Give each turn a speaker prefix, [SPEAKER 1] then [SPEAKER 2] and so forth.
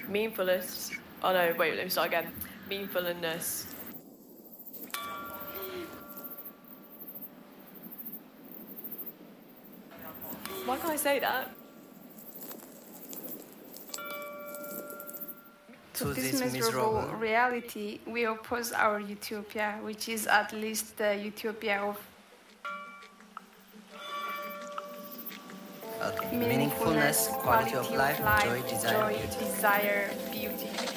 [SPEAKER 1] Meaningfulness. Oh no, wait, let me start again. Meaningfulness. Why can't I say that?
[SPEAKER 2] To this miserable reality, we oppose our utopia, which is at least the utopia of
[SPEAKER 3] meaningfulness, quality of life, joy, desire, beauty.
[SPEAKER 2] beauty.